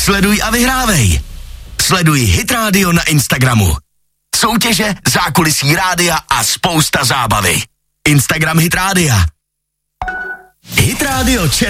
Sleduj a vyhrávej. Sleduj Hit Radio na Instagramu. Soutěže, zákulisí rádia a spousta zábavy. Instagram Hit Rádia. Hit Radio